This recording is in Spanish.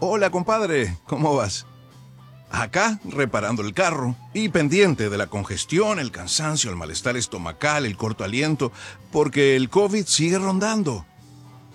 Hola, compadre, ¿cómo vas? Acá, reparando el carro y pendiente de la congestión, el cansancio, el malestar estomacal, el corto aliento, porque el COVID sigue rondando.